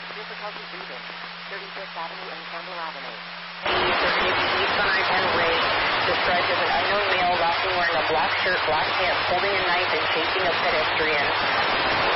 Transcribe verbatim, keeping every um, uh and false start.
Difficulty breathing. thirty-fifth Avenue and Campbell Avenue. East on I ten Ridge, described as an unknown male walking wearing a black shirt, black pants, holding a knife and chasing a pedestrian.